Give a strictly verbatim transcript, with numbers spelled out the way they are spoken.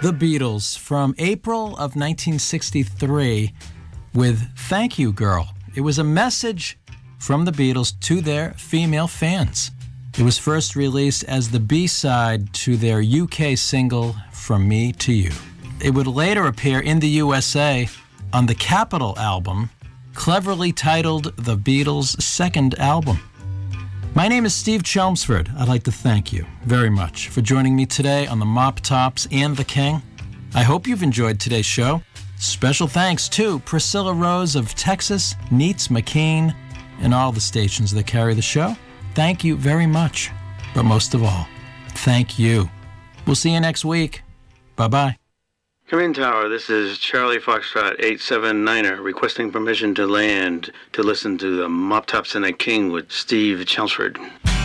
The Beatles from April of nineteen sixty-three with Thank You Girl. It was a message from the Beatles to their female fans. It was first released as the B-side to their U K single, From Me to You. It would later appear in the U S A on the Capitol album, cleverly titled The Beatles' second album. My name is Steve Chelmsford. I'd like to thank you very much for joining me today on the Mop Tops and the King. I hope you've enjoyed today's show. Special thanks to Priscilla Rose of Texas, Neats McKean, and all the stations that carry the show. Thank you very much. But most of all, thank you. We'll see you next week. Bye-bye. Come in, Tower. This is Charlie Foxtrot eight seven niner requesting permission to land to listen to the Mop Tops and the King with Steve Chelmsford.